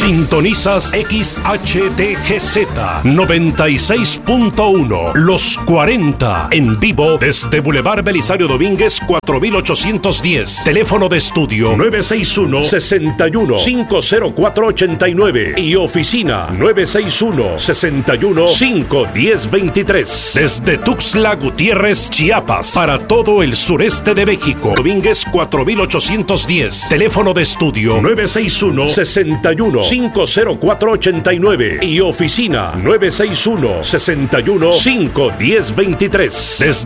Sintonizas XHTGZ 96.1 Los 40 en vivo desde Boulevard Belisario Domínguez 4810. Teléfono de estudio 961-61-50489 y oficina 961-61-51023. Desde Tuxtla Gutiérrez, Chiapas, para todo el sureste de México. Domínguez 4810. Teléfono de estudio 961-61-50489 y oficina 961-61-51023. Desde